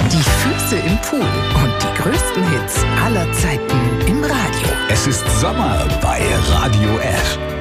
Die Füße im Pool und die größten Hits aller Zeiten im Radio. Es ist Sommer bei Radio F.